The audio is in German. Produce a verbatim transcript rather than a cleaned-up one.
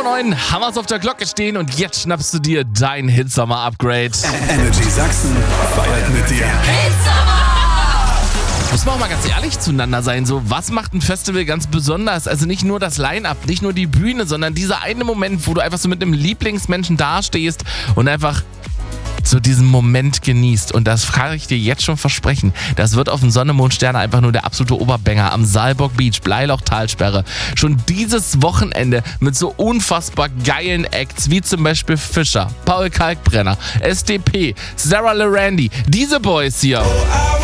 Vor neun haben wir es auf der Glocke stehen und jetzt schnappst du dir dein Hitsommer-Upgrade. Energy Sachsen feiert mit dir. Muss man auch mal ganz ehrlich zueinander sein. So, was macht ein Festival ganz besonders? Also nicht nur das Line-Up, nicht nur die Bühne, sondern dieser eine Moment, wo du einfach so mit einem Lieblingsmenschen dastehst und einfach so diesen Moment genießt. Und das kann ich dir jetzt schon versprechen. Das wird auf dem Sonne, Mond, Sterne einfach nur der absolute Oberbanger am Saalburg Beach, Bleiloch-Talsperre. Schon dieses Wochenende mit so unfassbar geilen Acts wie zum Beispiel Fischer, Paul Kalkbrenner, S D P, Sarah LeRandy, diese Boys hier.